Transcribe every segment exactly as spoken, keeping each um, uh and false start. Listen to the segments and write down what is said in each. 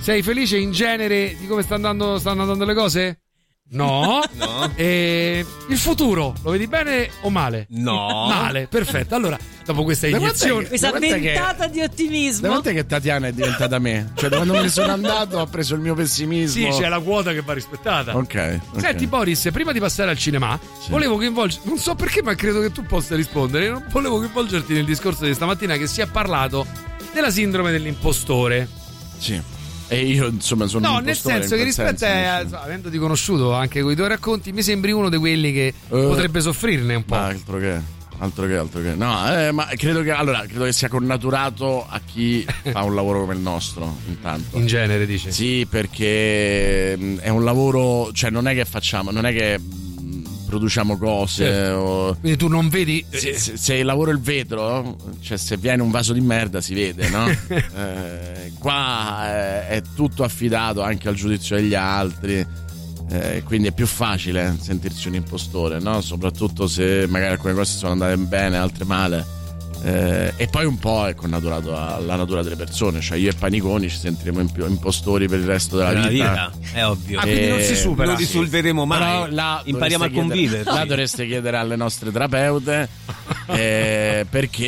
Sei felice in genere di come sta andando, stanno andando le cose? No, no. E il futuro lo vedi bene o male? No, male, perfetto. Allora, dopo questa iniezione, questa ventata che, di ottimismo. da quant'è che Tatiana è diventata me? Cioè, da quando me ne sono andato, ho preso il mio pessimismo. sì, c'è la quota che va rispettata. Ok. okay. Senti, Boris, prima di passare al cinema, sì. volevo coinvolgerti. Non so perché, ma credo che tu possa rispondere. Non volevo coinvolgerti nel discorso di stamattina che si è parlato della sindrome dell'impostore. Sì. E io insomma sono no, un nel senso che rispetto a, a avendoti conosciuto anche con i tuoi racconti, mi sembri uno di quelli che uh, potrebbe soffrirne un po'. Ma altro che, altro che, altro che. No, eh, ma credo che allora credo che sia connaturato a chi fa un lavoro come il nostro, intanto. In genere, dice. Sì, perché è un lavoro, cioè non è che facciamo, non è che produciamo cose, certo. o... quindi tu non vedi se, se, se lavoro il vetro, cioè se viene un vaso di merda si vede, no? eh, qua è, è tutto affidato anche al giudizio degli altri, eh, quindi è più facile sentirsi un impostore, no? Soprattutto se magari alcune cose sono andate bene, altre male. Eh, e poi un po' è connaturato alla natura delle persone, cioè io e Paniconi ci sentiremo impostori per il resto della, della vita. vita, è ovvio. Ah, quindi non si supera, non risolveremo mai. Però là impariamo a chiedere, convivere. Là dovreste chiedere alle nostre terapeute, eh, perché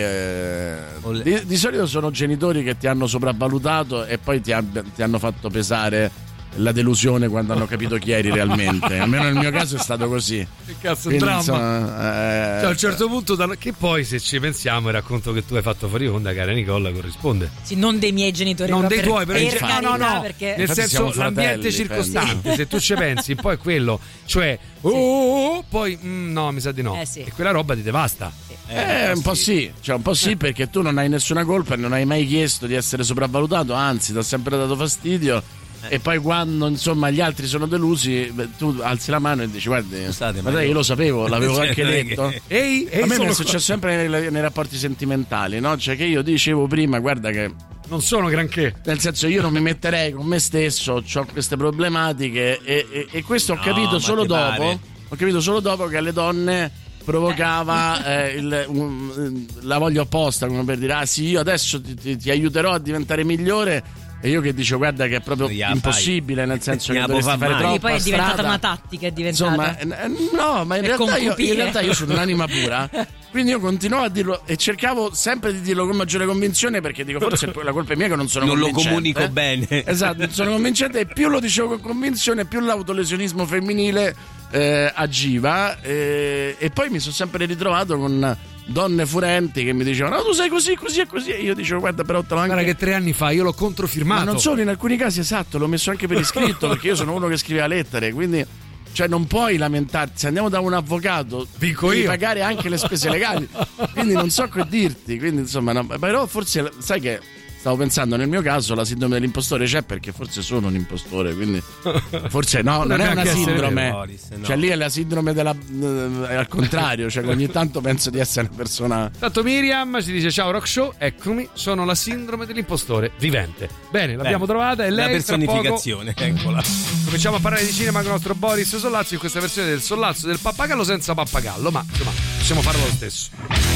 eh, di, di solito sono genitori che ti hanno sopravvalutato e poi ti, ab- ti hanno fatto pesare la delusione quando hanno capito chi eri realmente. Almeno nel mio caso è stato così. Che cazzo, quindi, dramma. Insomma, eh, cioè, a un certo punto, da... che poi se ci pensiamo, il racconto che tu hai fatto fuori onda, cara Nicola, corrisponde. Sì, non dei miei genitori, non dei per, tuoi, per, per no, no, no, perché... nel senso l'ambiente circostante, penso. Se tu ci pensi, poi è quello, cioè, oh, oh, oh, poi mm, no, mi sa di no. Eh, sì. E quella roba ti devasta. Sì. Eh, un po' sì, cioè un po' sì, perché tu non hai nessuna colpa e non hai mai chiesto di essere sopravvalutato, anzi, ti ha sempre dato fastidio. E poi quando insomma gli altri sono delusi, tu alzi la mano e dici guardi, Scusate, ma dai, io lo sapevo, l'avevo cioè, anche detto. Che... Ehi, ehi, a me mi è sono... successo sempre nei, nei rapporti sentimentali, no? Cioè che io dicevo prima, guarda che non sono granché, nel senso io non mi metterei con me stesso, ho queste problematiche e, e, e questo ho no, capito solo dopo pare. ho capito solo dopo che alle donne provocava eh, il, un, la voglia opposta, come per dire ah sì, io adesso ti, ti, ti aiuterò a diventare migliore. E io che dicevo guarda che è proprio yeah, impossibile fai. Nel senso che dovresti fa fare mai. troppa poi è diventata strada. una tattica, è diventata insomma eh, no ma in realtà, io, in realtà io sono un'anima pura, quindi io continuavo a dirlo e cercavo sempre di dirlo con maggiore convinzione, perché dico forse la colpa è mia che non sono non convincente, lo comunico bene, esatto, non sono convincente e più lo dicevo con convinzione più l'autolesionismo femminile eh, agiva eh, e poi mi sono sempre ritrovato con donne furenti che mi dicevano no tu sei così così e così e io dicevo guarda però te l'ho anche... guarda che tre anni fa io l'ho controfirmato, ma non solo, in alcuni casi esatto l'ho messo anche per iscritto perché io sono uno che scriveva lettere, quindi cioè non puoi lamentarti, se andiamo da un avvocato dico devi io pagare anche le spese legali, quindi non so che dirti, quindi insomma no, però forse sai che stavo pensando nel mio caso la sindrome dell'impostore c'è perché forse sono un impostore, quindi forse no, non è una sindrome, Boris, no. Cioè lì è la sindrome della eh, al contrario, cioè ogni tanto penso di essere una persona. Tanto Miriam ci dice ciao Rock Show, eccomi, sono la sindrome dell'impostore vivente. Bene, l'abbiamo Bene. trovata e lei la personificazione, poco... eccola. Cominciamo a parlare di cinema con il nostro Boris Sollazzo in questa versione del Sollazzo del pappagallo senza pappagallo, ma insomma possiamo farlo lo stesso.